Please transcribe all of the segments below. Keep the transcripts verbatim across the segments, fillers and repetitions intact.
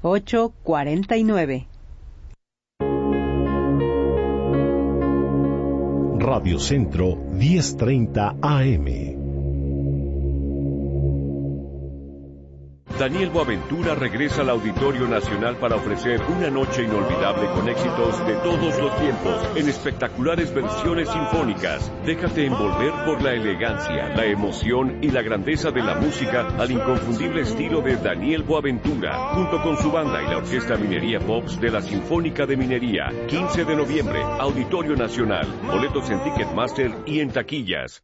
ocho cuarenta y nueve. Radio Centro diez treinta A M. Daniel Boaventura regresa al Auditorio Nacional para ofrecer una noche inolvidable con éxitos de todos los tiempos en espectaculares versiones sinfónicas. Déjate envolver por la elegancia, la emoción y la grandeza de la música al inconfundible estilo de Daniel Boaventura, junto con su banda y la Orquesta Minería Pops de la Sinfónica de Minería. quince de noviembre, Auditorio Nacional. Boletos en Ticketmaster y en taquillas.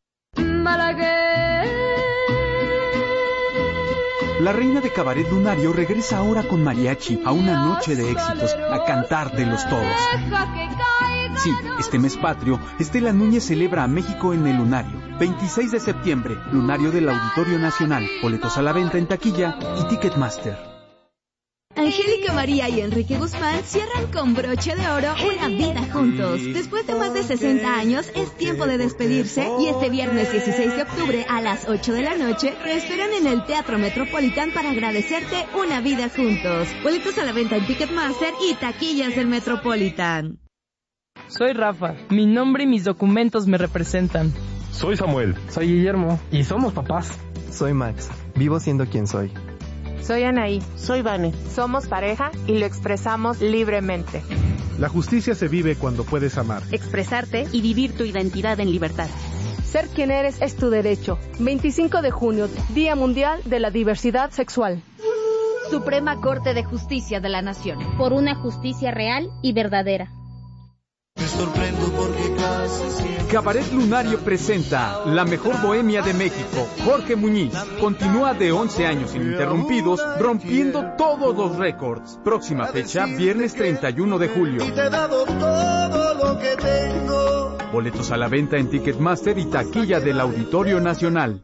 La reina de Cabaret Lunario regresa ahora con mariachi a una noche de éxitos, a cantar de los todos. Sí, este mes patrio, Estela Núñez celebra a México en el Lunario. veintiséis de septiembre, Lunario del Auditorio Nacional. Boletos a la venta en taquilla y Ticketmaster. Angélica María y Enrique Guzmán cierran con broche de oro una vida juntos. Después de más de sesenta años, es tiempo de despedirse y este viernes dieciséis de octubre a las ocho de la noche te esperan en el Teatro Metropolitan para agradecerte una vida juntos. Boletos a la venta en Ticketmaster y taquillas del Metropolitan. Soy Rafa, mi nombre y mis documentos me representan. Soy Samuel. Soy Guillermo y somos papás. Soy Max, vivo siendo quien soy. Soy Anaí. Soy Vane. Somos pareja y lo expresamos libremente. La justicia se vive cuando puedes amar, expresarte y vivir tu identidad en libertad. Ser quien eres es tu derecho. veinticinco de junio, Día Mundial de la Diversidad Sexual. Suprema Corte de Justicia de la Nación. Por una justicia real y verdadera. Me sorprendo porque casi siempre... Cabaret Lunario presenta La Mejor Bohemia de México. Jorge Muñiz continúa de once años ininterrumpidos, rompiendo todos los récords. Próxima fecha, viernes treinta y uno de julio. Y te he dado todo lo que tengo. Boletos a la venta en Ticketmaster y taquilla del Auditorio Nacional.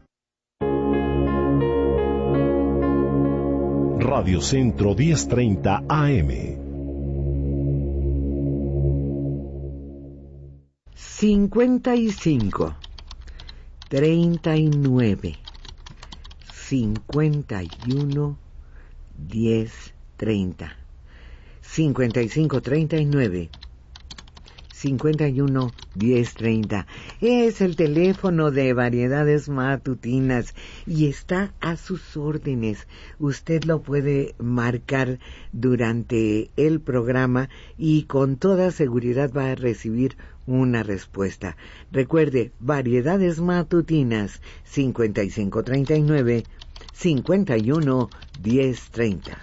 Radio Centro diez treinta A M. cincuenta y cinco, treinta y nueve, cincuenta y uno, diez, treinta, cincuenta y cinco, treinta y nueve, cincuenta y uno, diez, treinta. Es el teléfono de Variedades Matutinas y está a sus órdenes. Usted lo puede marcar durante el programa y con toda seguridad va a recibir una respuesta. Recuerde, Variedades Matutinas, cincuenta y cinco, treinta y nueve, cincuenta y uno, diez, treinta.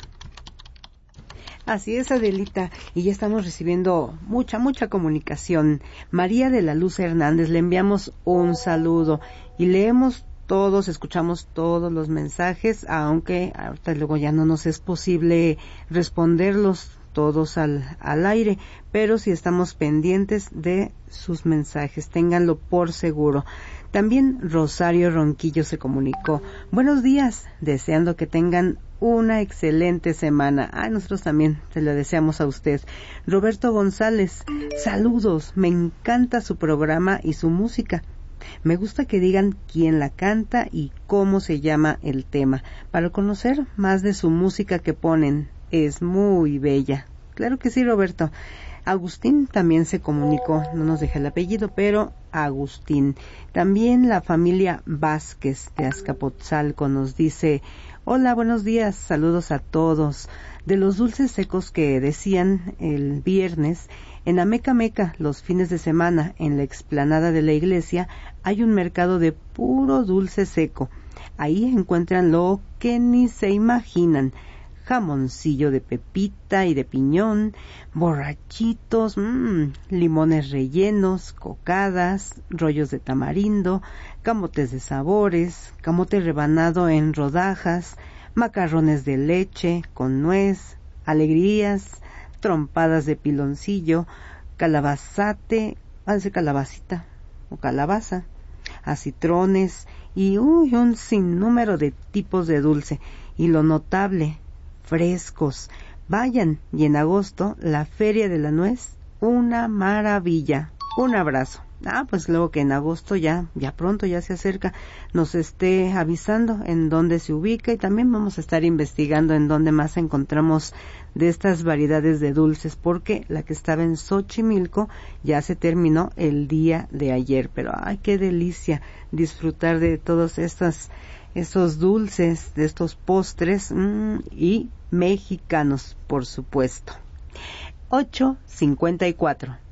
Así es, Adelita, y ya estamos recibiendo mucha, mucha comunicación. María de la Luz Hernández, le enviamos un saludo y leemos todos, escuchamos todos los mensajes, aunque ahorita luego ya no nos es posible responderlos todos al, al aire, pero sí estamos pendientes de sus mensajes, ténganlo por seguro. También Rosario Ronquillo se comunicó. Buenos días, deseando que tengan una excelente semana. Ah, nosotros también se lo deseamos a usted. Roberto González, saludos, me encanta su programa y su música. Me gusta que digan quién la canta y cómo se llama el tema, para conocer más de su música que ponen. Es muy bella. Claro que sí, Roberto. Agustín también se comunicó, no nos deja el apellido, pero Agustín. También la familia Vázquez de Azcapotzalco nos dice: hola, buenos días, saludos a todos. De los dulces secos que decían el viernes, en Ameca Meca, los fines de semana, en la explanada de la iglesia, hay un mercado de puro dulce seco. Ahí encuentran lo que ni se imaginan: jamoncillo de pepita y de piñón, borrachitos, mmm, limones rellenos, cocadas, rollos de tamarindo, camotes de sabores, camote rebanado en rodajas, macarrones de leche con nuez, alegrías, trompadas de piloncillo, calabazate, hace calabacita o calabaza, acitrones y uy, un sinnúmero de tipos de dulce. Y lo notable, frescos. Vayan, y en agosto, la Feria de la Nuez, una maravilla. Un abrazo. Ah, pues luego que en agosto ya, ya pronto, ya se acerca, nos esté avisando en dónde se ubica, y también vamos a estar investigando en dónde más encontramos de estas variedades de dulces, porque la que estaba en Xochimilco ya se terminó el día de ayer, pero ay, qué delicia disfrutar de todos estos, estos dulces, de estos postres, mmm, y mexicanos, por supuesto. ocho cincuenta y cuatro.